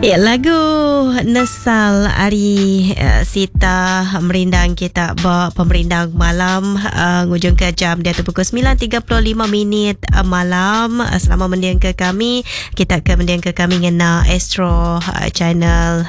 Ya, lagu Nesal Ari Sita merindang kita pemerindang malam ngujung ke jam dia tu pukul 9.35 malam. Selama mendiang ke kami, kita akan mendiang ke kami ngena Astro channel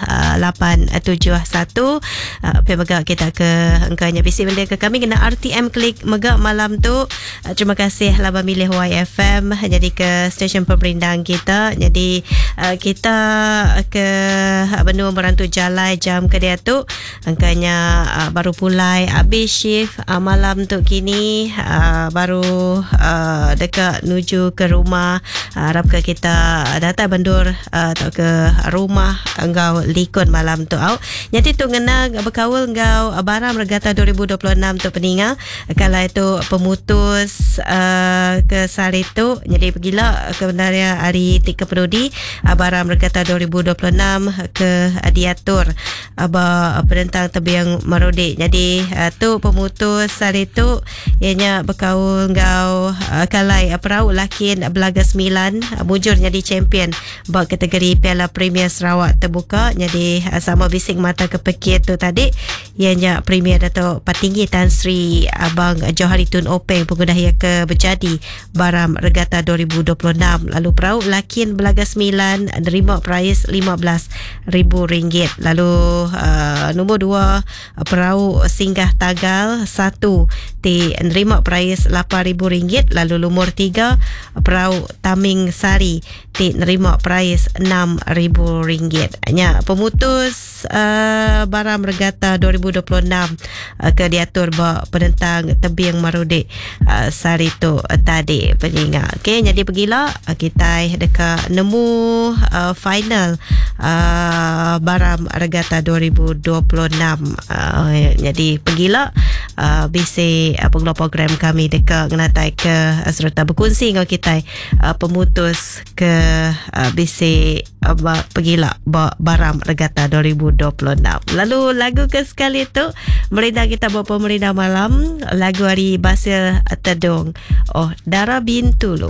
871. Pemegak kita ke engkanya bisi mendiang ke kami ngena RTM Klik megak malam tu. Terima kasih lah memilih YFM jadi ke stesen pemerindang kita. Jadi kita ke benua Merantu Jalai jam ke dia tu angkanya baru pulai habis shift malam tu kini baru dekat nuju ke rumah. Harap ke kita datang bendur atau ke rumah engkau likun malam tu au. Nyati tu ngena berkawal engkau Baram Regatta 2026 tu peninga kalau itu pemutus ke sari tu jadi pergilah kebenaran hari 3 Penudi Baram Regatta 2026 ke diatur penentang tebiang Marodi. Jadi tu pemutus hari tu ianya berkau ngau kalai perahu lakin Belaga 9 mujur jadi champion bak kategori Piala Premier Sarawak terbuka. Jadi sama bising mata kepekir tu tadi ianya Premier Dato' Patinggi Tan Sri Abang Johari Tun Openg pengguna ia ke berjadi Baram Regatta 2026. Lalu perahu lakin Belaga 9 nerima prize RM15,000. Lalu nombor 2 perahu Singgah Tagal 1 nerima prize RM8,000. Lalu nombor 3 perahu Taming Sari nerima prize RM6,000. Hanya pemutus Baram Regatta 2026 ke diatur penentang tebing Marudi sari tu tadi penyingat. Okey, jadi pergilah kita dekat nemu final Baram Regatta 2026. Jadi pergilah bisi pengelola program kami dekat ngenatai ke serta berkongsi dengan kita pemutus ke bisi pergilah Baram Regatta 2026. Lalu lagu ke sekali tu merida kita buat pemerintah malam lagu Hari Basil Tedung Dara Bintulu.